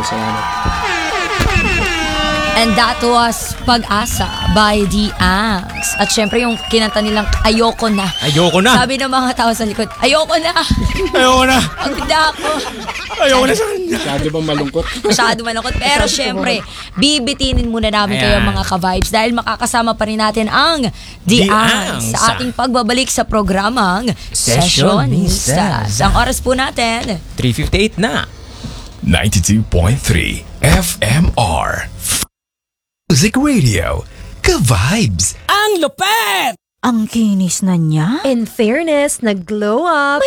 Salamat. And that was Pag-asa by The Angs. At syempre yung kinanta nilang Ayoko Na. Ayoko na. Sabi ng mga tao sa likod, ayoko na. Ayoko na. Pagod na ako. Ayoko na sa kanya. Masyado bang malungkot? Masyado malungkot. Pero syempre, bibitinin muna namin kayo Ayan. mga ka-vibes dahil makakasama pa rin natin ang The The Angs Angs. sa ating pagbabalik sa programang Sessionistas. Sessionistas. Ang oras po natin, 3:58 na. 92.3 FMR Music Radio. Ka-vibes. Ang kinis na niya. In fairness, nag-glow up.